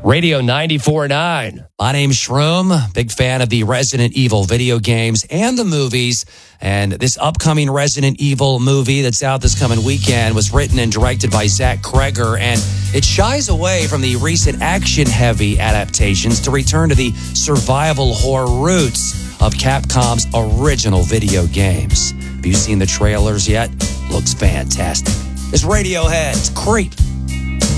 Radio 94.9. My name's Shroom, big fan of the Resident Evil video games and the movies. And this upcoming Resident Evil movie that's out this coming weekend was written and directed by Zach Kreger, and it shies away from the recent action-heavy adaptations to return to the survival horror roots of Capcom's original video games. Have you seen the trailers yet? Looks fantastic. It's Radiohead's Creep.